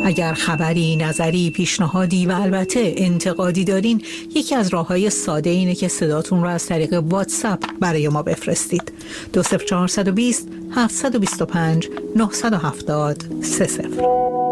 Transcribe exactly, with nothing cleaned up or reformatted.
اگر خبری، نظری، پیشنهادی و البته انتقادی دارین، یکی از راه‌های ساده اینه که صداتون رو از طریق واتساپ برای ما بفرستید. دو صفر چهار دو صفر هفت دو پنج نه هفت صفر سه صفر.